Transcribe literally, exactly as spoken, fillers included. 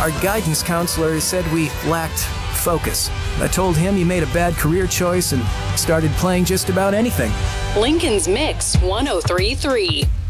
Our guidance counselor said we lacked focus. I told him he made a bad career choice and started playing just about anything. Lincoln's Mix one oh three point three.